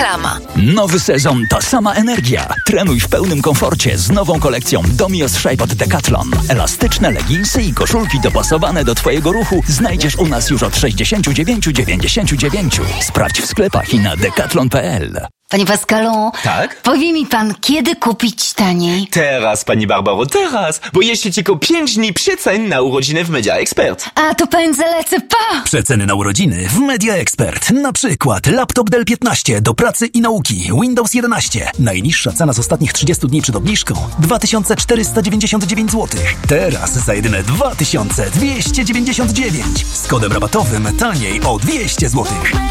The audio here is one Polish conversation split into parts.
Reklama. Nowy sezon to sama energia. Trenuj w pełnym komforcie z nową kolekcją Domios Shape od Decathlon. Elastyczne leginsy i koszulki dopasowane do Twojego ruchu znajdziesz u nas już od 69,99. Sprawdź w sklepach i na decathlon.pl. Panie Pascalu, tak? Powie mi pan, kiedy kupić taniej? Teraz, pani Barbaro, teraz! Bo jeszcze tylko 5 dni przecen na urodziny w Media Expert. A to pędzę lecę, pa! Przeceny na urodziny w Media Expert. Na przykład laptop Dell 15 do pracy i nauki, Windows 11. Najniższa cena z ostatnich 30 dni przed obniżką 2499 zł. Teraz za jedyne 2299. Z kodem rabatowym taniej o 200 zł.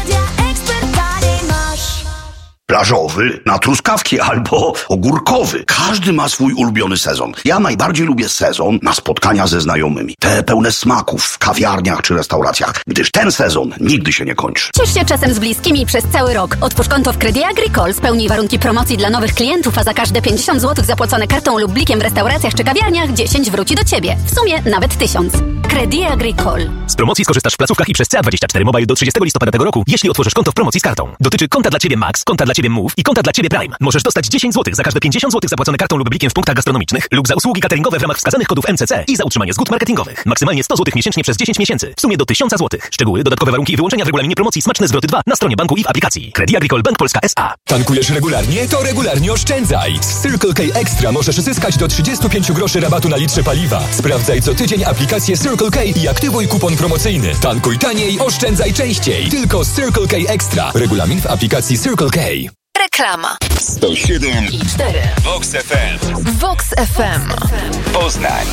Plażowy, na truskawki albo ogórkowy. Każdy ma swój ulubiony sezon. Ja najbardziej lubię sezon na spotkania ze znajomymi. Te pełne smaków w kawiarniach czy restauracjach, gdyż ten sezon nigdy się nie kończy. Ciesz się czasem z bliskimi przez cały rok. Otwórz konto w Credit Agricole, spełnij warunki promocji dla nowych klientów, a za każde 50 zł zapłacone kartą lub blikiem w restauracjach czy kawiarniach 10 wróci do Ciebie. W sumie nawet 1000. Credit Agricole. Z promocji skorzystasz w placówkach i przez CA24 Mobile do 30 listopada tego roku, jeśli otworzysz konto w promocji z kartą. Dotyczy konta dla Ciebie Max, konta dla Ciebie Move i konta dla Ciebie Prime. Możesz dostać 10 zł za każde 50 zł zapłacone kartą lub blikiem w punktach gastronomicznych lub za usługi cateringowe w ramach wskazanych kodów MCC i za utrzymanie zgód marketingowych. Maksymalnie 100 zł miesięcznie przez 10 miesięcy. W sumie do 1000 zł. Szczegóły, dodatkowe warunki i wyłączenia w regulaminie promocji Smaczne Zwroty 2 na stronie banku i w aplikacji. Credit Agricole Bank Polska S.A. Tankujesz regularnie? To regularnie oszczędzaj. Z Circle K Extra możesz zyskać do 35 groszy rabatu na litrze paliwa. Sprawdzaj co tydzień aplikację Circle K i aktywuj kupon promocyjny. Tankuj taniej, oszczędzaj częściej. Tylko z Circle K Extra. Regulamin w aplikacji Circle K. Reklama. 107,4 Vox FM. Vox FM. Poznań.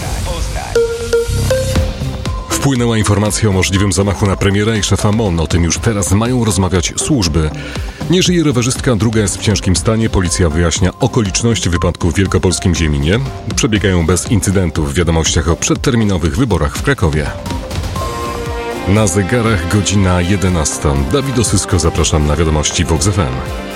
Wpłynęła informacja o możliwym zamachu na premiera i szefa MON. O tym już teraz mają rozmawiać służby. Nie żyje rowerzystka, druga jest w ciężkim stanie. Policja wyjaśnia okoliczności wypadku w wielkopolskim Zieminie. Przebiegają bez incydentów w wiadomościach o przedterminowych wyborach w Krakowie. Na zegarach godzina 11. Dawid Osysko, zapraszam na wiadomości Vox FM.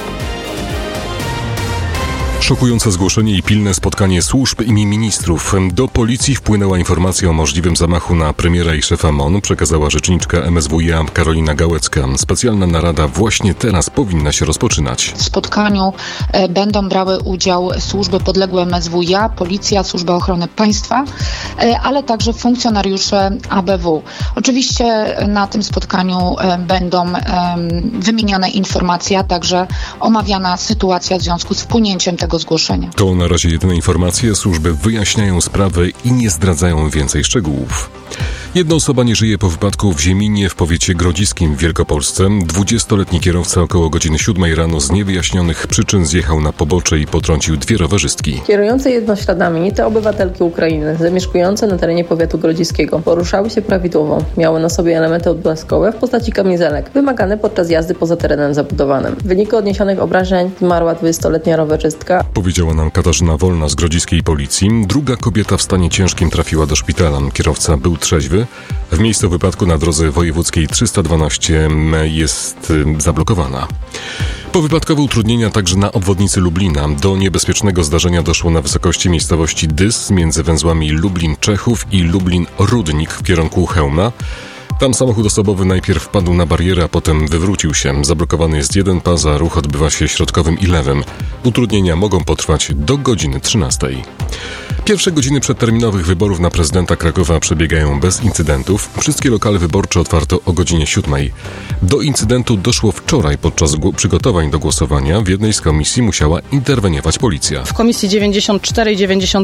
Szokujące zgłoszenie i pilne spotkanie służb i ministrów. Do policji wpłynęła informacja o możliwym zamachu na premiera i szefa MON, przekazała rzeczniczka MSWiA Karolina Gałecka. Specjalna narada właśnie teraz powinna się rozpoczynać. W spotkaniu będą brały udział służby podległe MSWiA, Policja, Służba Ochrony Państwa, ale także funkcjonariusze ABW. Oczywiście na tym spotkaniu będą wymieniane informacje, a także omawiana sytuacja w związku z wpłynięciem tego zgłoszenia. To na razie jedyne informacje. Służby wyjaśniają sprawę i nie zdradzają więcej szczegółów. Jedna osoba nie żyje po wypadku w Zieminie w powiecie grodziskim w Wielkopolsce. 20-letni kierowca około godziny 7 rano z niewyjaśnionych przyczyn zjechał na pobocze i potrącił dwie rowerzystki. Kierujące jednośladami te obywatelki Ukrainy zamieszkujące na terenie powiatu grodziskiego poruszały się prawidłowo. Miały na sobie elementy odblaskowe w postaci kamizelek, wymagane podczas jazdy poza terenem zabudowanym. W wyniku odniesionych obrażeń zmarła 20-letnia rowerzystka. Powiedziała nam Katarzyna Wolna z grodziskiej policji. Druga kobieta w stanie ciężkim trafiła do szpitala. Kierowca był trzeźwy. W miejscu wypadku na drodze wojewódzkiej 312 jest zablokowana. Powypadkowe utrudnienia także na obwodnicy Lublina. Do niebezpiecznego zdarzenia doszło na wysokości miejscowości Dys między węzłami Lublin-Czechów i Lublin-Rudnik w kierunku Chełmna. Tam samochód osobowy najpierw wpadł na barierę, a potem wywrócił się. Zablokowany jest jeden pas, a ruch odbywa się środkowym i lewym. Utrudnienia mogą potrwać do godziny 13. Pierwsze godziny przedterminowych wyborów na prezydenta Krakowa przebiegają bez incydentów. Wszystkie lokale wyborcze otwarto o godzinie 7. Do incydentu doszło wczoraj podczas przygotowań do głosowania. W jednej z komisji musiała interweniować policja. W komisji 94 i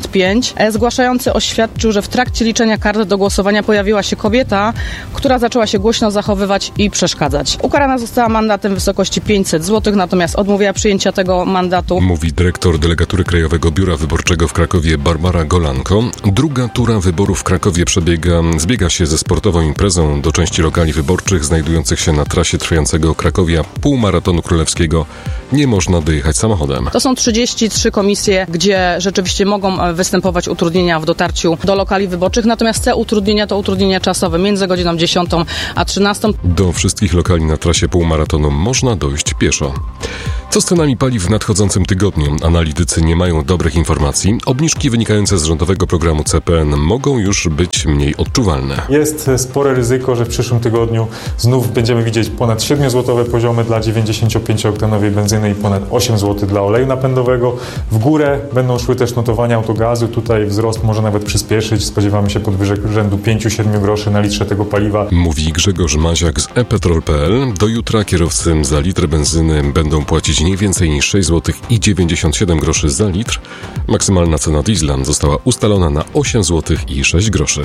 95 zgłaszający oświadczył, że w trakcie liczenia kart do głosowania pojawiła się kobieta, która zaczęła się głośno zachowywać i przeszkadzać. Ukarana została mandatem w wysokości 500 zł, natomiast odmówiła przyjęcia tego mandatu. Mówi dyrektor delegatury Krajowego Biura Wyborczego w Krakowie Barbara Golanko. Druga tura wyborów w Krakowie zbiega się ze sportową imprezą. Do części lokali wyborczych znajdujących się na trasie trwającego Krakowia półmaratonu królewskiego nie można dojechać samochodem. To są 33 komisje, gdzie rzeczywiście mogą występować utrudnienia w dotarciu do lokali wyborczych, natomiast te utrudnienia to utrudnienia czasowe między godziną 10 a 13. Do wszystkich lokali na trasie półmaratonu można dojść pieszo. Co z cenami paliw w nadchodzącym tygodniu? Analitycy nie mają dobrych informacji. Obniżki wynikające z rządowego programu CPN mogą już być mniej odczuwalne. Jest spore ryzyko, że w przyszłym tygodniu znów będziemy widzieć ponad 7-złotowe poziomy dla 95-oktanowej benzyny i ponad 8 zł dla oleju napędowego. W górę będą szły też notowania autogazu. Tutaj wzrost może nawet przyspieszyć. Spodziewamy się podwyżek rzędu 5-7 groszy na litrze tego paliwa. Mówi Grzegorz Maziak z ePetrol.pl. Do jutra kierowcy za litr benzyny będą płacić nie więcej niż 6 zł i 97 groszy za litr. Maksymalna cena diesla została ustalona na 8 zł i 6 groszy.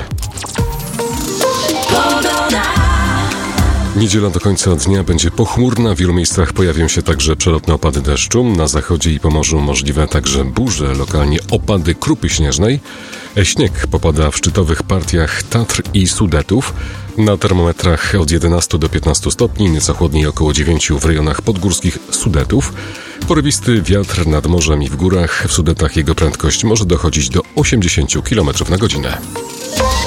Niedziela do końca dnia będzie pochmurna, w wielu miejscach pojawią się także przelotne opady deszczu. Na zachodzie i Pomorzu możliwe także burze, lokalnie opady krupy śnieżnej. Śnieg popada w szczytowych partiach Tatr i Sudetów. Na termometrach od 11 do 15 stopni, nieco chłodniej około 9 w rejonach podgórskich Sudetów. Porywisty wiatr nad morzem i w górach. W Sudetach jego prędkość może dochodzić do 80 km na godzinę.